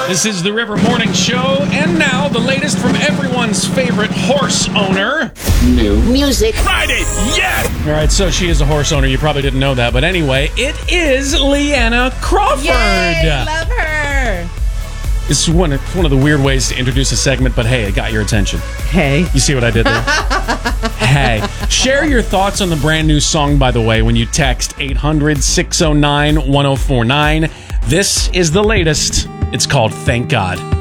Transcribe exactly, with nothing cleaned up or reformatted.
This is the River Morning Show, and now the latest from everyone's favorite horse owner. New music. Friday, yes! All right, so she is a horse owner. You probably didn't know that, but anyway, it is Leanna Crawford. Yay, love her. It's one, it's one of the weird ways to introduce a segment, but hey, it got your attention. Hey. You see what I did there? Hey. Share your thoughts on the brand new song, by the way, when you text eight hundred, six oh nine, one oh four nine. This is the latest. It's called Thank God.